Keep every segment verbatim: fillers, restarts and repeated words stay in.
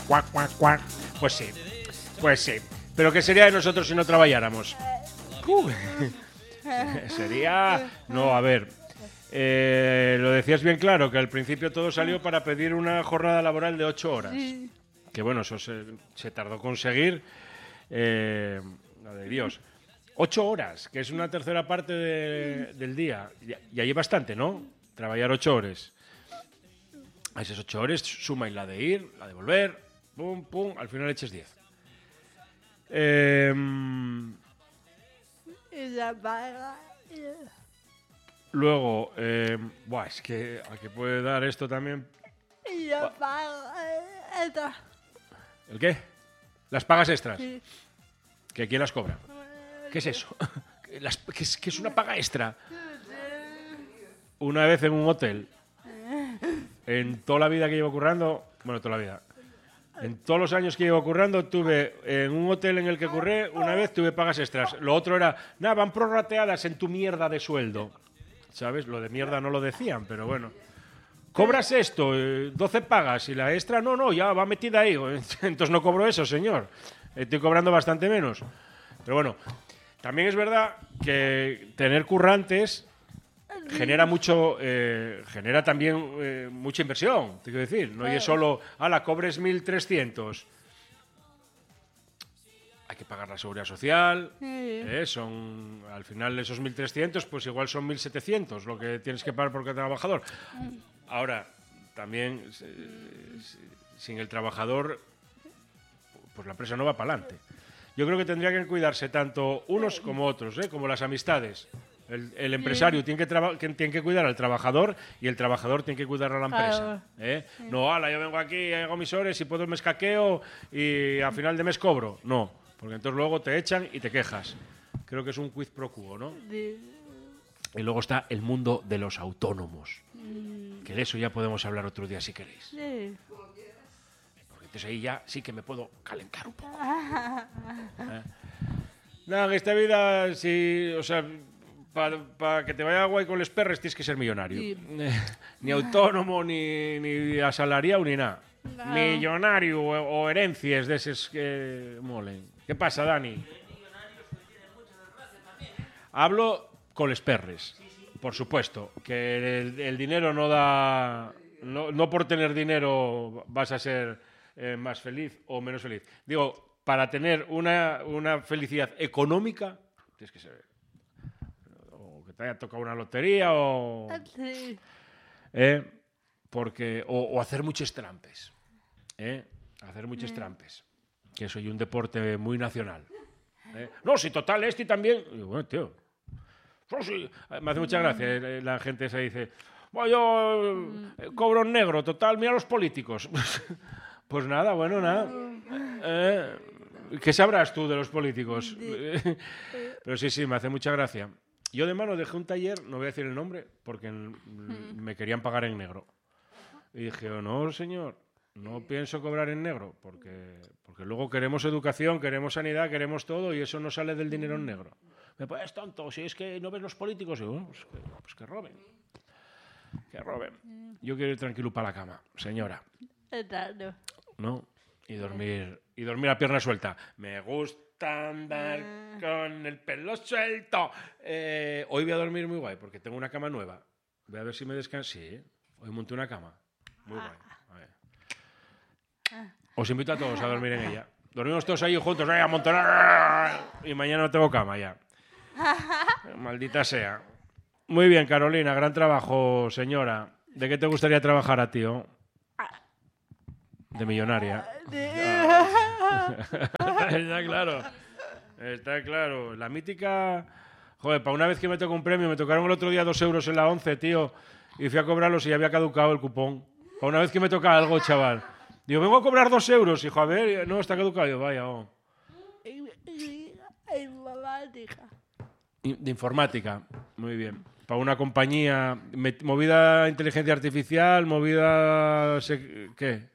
cuac, cuac, cuac. Pues sí, pues sí. Pero ¿qué sería de nosotros si no trabajáramos? Uh, sería... No, a ver... Eh, lo decías bien claro, que al principio todo salió para pedir una jornada laboral de ocho horas. Sí. Que bueno, eso se, se tardó conseguir. Eh, la de Dios. Ocho horas, que es una tercera parte de, del día. Y ahí bastante, ¿no? Trabajar ocho horas. A esas ocho horas suma la de ir, la de volver, pum, pum, al final eches diez. Eh, Y la paga. luego, eh, buah, es que a qué puede dar esto también. Y la paga. Esta. ¿El qué? Las pagas extras. Sí. ¿Que quién las cobra? ¿Qué es eso? Las- ¿Qué es, qué es una paga extra? Una vez en un hotel, en toda la vida que llevo currando, bueno, toda la vida, en todos los años que llevo currando, tuve en un hotel en el que curré, una vez tuve pagas extras. Lo otro era, nada, van prorrateadas en tu mierda de sueldo. ¿Sabes? Lo de mierda no lo decían, pero bueno. ¿Cobras esto? eh, doce pagas y la extra, no, no, ya va metida ahí. Entonces no cobro eso, señor. Estoy cobrando bastante menos. Pero bueno, también es verdad que tener currantes genera mucho, eh, genera también eh, mucha inversión, te quiero decir. No es solo, ala, cobres mil trescientos. Hay que pagar la seguridad social, eh, son, al final esos mil trescientos, pues igual son mil setecientos lo que tienes que pagar por cada trabajador. Ahora, también, eh, sin el trabajador, pues la empresa no va para adelante. Yo creo que tendría que cuidarse tanto unos como otros, ¿eh? Como las amistades. El, el empresario tiene que, traba- que tiene que cuidar al trabajador y el trabajador tiene que cuidar a la empresa. Claro. ¿eh? No, ala, yo vengo aquí, hago mis horas y puedo me escaqueo y a final de mes cobro. No, porque entonces luego te echan y te quejas. Creo que es un quid pro quo, ¿no? Y luego está el mundo de los autónomos. Que de eso ya podemos hablar otro día si queréis. Sí. Porque entonces ahí ya sí que me puedo calentar un poco. ¿Eh? Nada, en esta vida, si, o sea, para pa que te vaya guay con los perros tienes que ser millonario. Sí. Ni autónomo, ni, ni asalariado, ni nada. No. Millonario o, o herencias de esos que molen. ¿Qué pasa, Dani? Hablo con los perres, por supuesto, que el, el dinero no da... No, no por tener dinero vas a ser eh, más feliz o menos feliz. Digo, para tener una, una felicidad económica, tienes que ser... O que te haya tocado una lotería o... Sí. ¿eh? Porque, o, o hacer muchos trampes. ¿eh? Hacer muchos trampes. Que soy un deporte muy nacional. ¿eh? No, si total, este también... Y digo, bueno, tío... Oh, sí. Me hace mucha gracia eh, la gente se dice, bueno, yo eh, cobro en negro, total, mira los políticos. Pues nada, bueno, nada. Eh, ¿Qué sabrás tú de los políticos? Pero sí, sí, me hace mucha gracia. Yo de mano dejé un taller, no voy a decir el nombre, porque me querían pagar en negro. Y dije, oh, no, señor, no pienso cobrar en negro, porque, porque luego queremos educación, queremos sanidad, queremos todo, y eso no sale del dinero en negro. Me pues tonto, si es que no ves los políticos, y digo, bueno, pues, que, pues que roben. Que roben. Yo quiero ir tranquilo para la cama, señora. Exacto. ¿No? Y dormir, y dormir a pierna suelta. Me gusta andar con el pelo suelto. Eh, hoy voy a dormir muy guay, porque tengo una cama nueva. Voy a ver si me descanso. Sí, hoy monté una cama. Muy guay. A ver. Os invito a todos a dormir en ella. Dormimos todos ahí juntos, ¡ay, a montonar! Y mañana no tengo cama ya. Maldita sea. Muy bien, Carolina, gran trabajo, señora. ¿De qué te gustaría trabajar a ti? Oh? De millonaria. Está claro. Está claro. La mítica... Joder, para una vez que me tocó un premio, me tocaron el otro día dos euros en la once, tío, y fui a cobrarlos y ya había caducado el cupón. Para una vez que me toca algo, chaval. Digo, vengo a cobrar dos euros, hijo, a ver, no, está caducado. Yo, vaya, oh. Informática. De informática, muy bien. Para una compañía met- movida a inteligencia artificial, movida... Se- ¿Qué?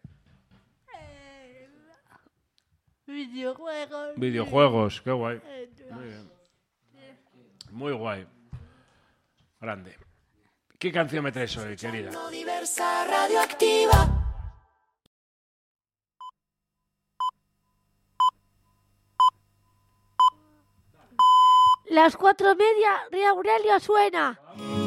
Videojuegos. Videojuegos, qué guay. Muy bien. Muy guay. Grande. ¿Qué canción me traes hoy, querida? Diversa radioactiva. Las cuatro y media, Río Aurelio suena.